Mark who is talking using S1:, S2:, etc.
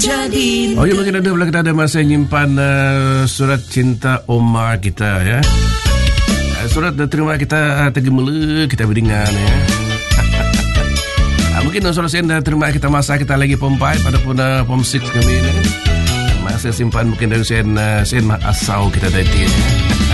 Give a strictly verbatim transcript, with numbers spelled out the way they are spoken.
S1: jadi.
S2: Oh ya, mungkin ada pula kita ada masa nyimpan uh, surat cinta Omar kita ya. Uh, surat terima kita uh, tergemela kita beringan ya. uh, mungkin surat sen dah terima kita masa kita lagi form five ataupun uh, form six kami ni. Masa simpan mungkin dari sen uh, sen asal kita tadi ya.